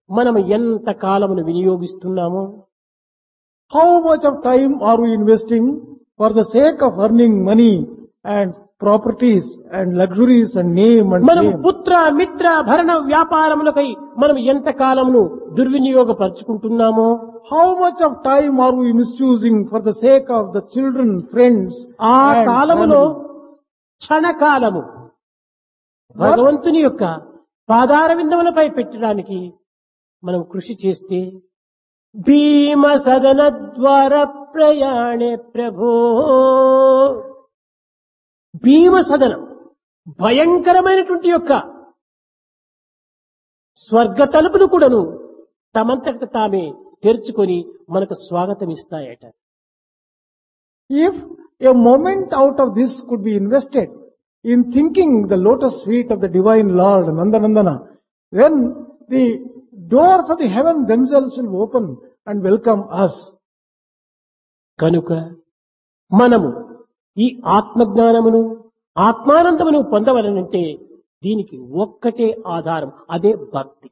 మనం ఎంత కాలమును వినియోగిస్తున్నామో, How much of time are we investing for the sake of earning money and properties and luxuries and name and మనం fame? పుత్ర మిత్ర భరణ వ్యాపారములకై మనం ఎంత కాలమును దుర్వినియోగపరుచుకుంటున్నామో, How much of time are we misusing for the sake of the children, friends, ఆ and కాలములో family? క్షణకాలము భగవంతుని యొక్క పాదార విందములపై పెట్టడానికి మనం కృషి చేస్తే, భీమ సదన ద్వార ప్రయాణే ప్రభో, భీమ సదనం భయంకరమైనటువంటి యొక్క స్వర్గ తలుపులు కూడాను తమంతట తామే తెరుచుకొని మనకు స్వాగతం ఇస్తాయట. If a moment out of this could be invested in thinking the lotus feet of the divine Lord Nandanandana, then the doors of the heaven themselves will open and welcome us. కనుక మనము ఈ ఆత్మజ్ఞానమును ఆత్మానందమును పొందవలనంటే దీనికి ఒక్కటే ఆధారం, అదే భక్తి.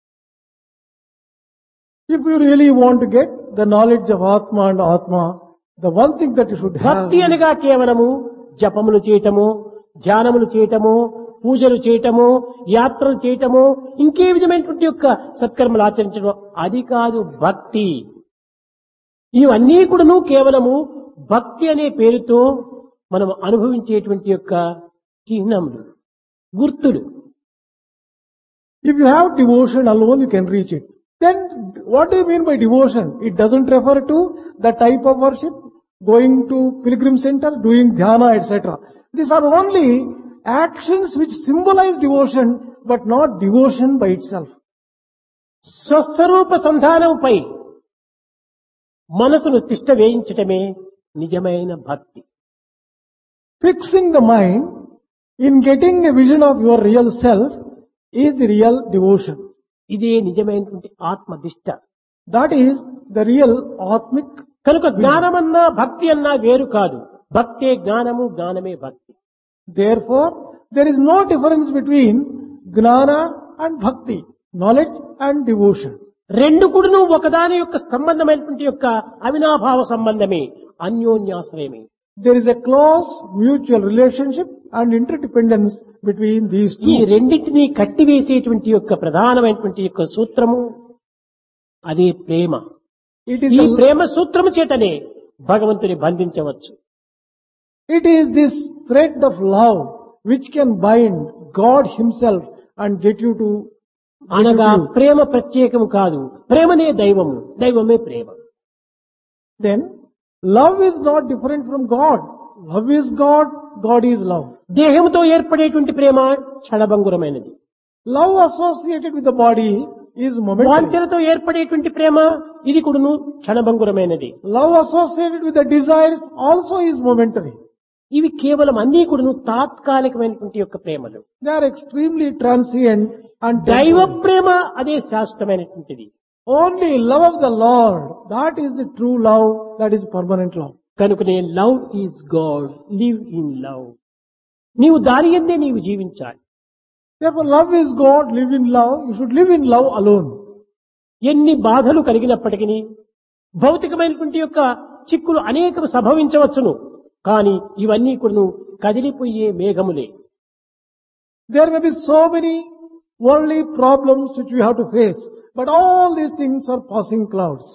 If you really want to get the knowledge of Atma and Atma, the one thing that you should have భక్తి అనగా కేవలము జపములు చేయటము, ధ్యానములు చేయటము, పూజలు చేయటము, యాత్రలు చేయటము, ఇంకే విధమైనటువంటి యొక్క సత్కర్మలు ఆచరించడం, అది కాదు భక్తి. ఇవన్నీ కూడాను కేవలము భక్తి అనే పేరుతో మనం అనుభవించేటువంటి యొక్క చిహ్నములు, గుర్తులు. If you have devotion alone, you can reach it. Then what do you mean by devotion? It doesn't refer to the type of worship, going to pilgrim center, doing dhyana, etc. These are only actions which symbolize devotion, but not devotion by itself. స్వస్వరూప సంధానంపై మనసును తిష్ట వేయించటమే నిజమైన భక్తి. Fixing the mind in getting a vision of your real self is the real devotion. ఇదే నిజమైనటువంటి ఆత్మదిష్ట. That is the real Atmic. కనుక జ్ఞానమన్నా భక్తి అన్నా వేరు కాదు. భక్తే జ్ఞానము, జ్ఞానమే భక్తి. Therefore, there is no difference between Gnana and Bhakti, knowledge and devotion. రెండు కూడాను ఒకదాని యొక్క సంబంధమైనటువంటి యొక్క అవినాభావ సంబంధమే, అన్యోన్యాశ్రయమే. There is a close mutual relationship and interdependence between these ఈ two. రెండింటినీ కట్టివేసేటువంటి యొక్క ప్రధానమైనటువంటి యొక్క సూత్రము అదే ప్రేమ. It is, ఈ the, ప్రేమ సూత్రము చేతనే భగవంతుని బంధించవచ్చు. it is this thread of love which can bind God Himself and get you to. అనగా ప్రేమ ప్రత్యేకము కాదు, ప్రేమనే దైవము, దైవమే ప్రేమ. Then, love is not different from God. Love is God, God is love. దేహంతో ఏర్పడేటువంటి ప్రేమ క్షణభంగురమైనది. Love associated with the body is momentary. వాంఛలతో ఏర్పడేటువంటి ప్రేమ ఇది కూడాను క్షణభంగురమైనది. Love associated with the desires also is momentary. ఇవి కేవలం అన్నీ కూడాను తాత్కాలికమైనటువంటి యొక్క ప్రేమలు. They are extremely transient and దైవ temporary. ప్రేమ అదే శాశ్వతమైనటువంటిది. Only love of the Lord, that is the true love, that is permanent love. కనుకనే love is God, live in love. నీవు దాని యందే నీవు జీవించాలి. Therefore, love is God, live in love. You should live in love alone. ఎన్ని బాధలు కలిగినప్పటికీ భౌతికమైనటువంటి యొక్క చిక్కులు అనేకం సంభవించవచ్చును, కానీ ఇవన్నీ కూడా కదిలిపోయే మేఘములే. There may be so many worldly problems which we have to face, but all these things are passing clouds.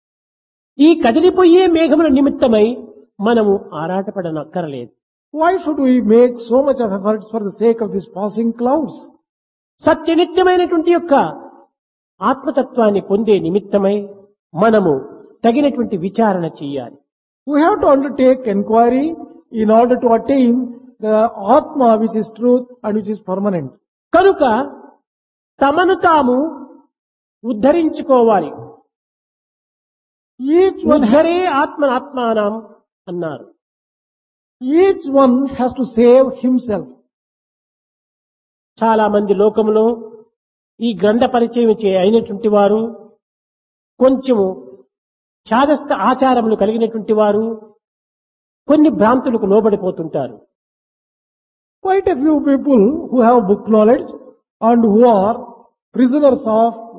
ఈ కదిలిపోయే మేఘముల నిమిత్తమై మనము ఆరాటపడనక్కరలేదు. Why should we make so much of efforts for the sake of these passing clouds? సత్యనిత్యమైనటువంటి యొక్క ఆత్మతత్వాన్ని పొందే నిమిత్తమై మనము తగినటువంటి విచారణ చేయాలి. We have to undertake inquiry in order to attain the Atma which is truth and which is permanent. కనుక తమను తాము ఉద్ధరించుకోవాలి. Each one, ఉద్ధరే ఆత్మనాత్మానం అన్నారు. each one has to save himself. చాలా మంది లోకంలో ఈ గ్రంథ పరిచయం అయినటువంటి వారు, కొంచెము ఛాదస్థ ఆచారములు కలిగినటువంటి వారు కొన్ని భ్రాంతులకు లోబడిపోతుంటారు. Quite a few people who have book knowledge and who are prisoners of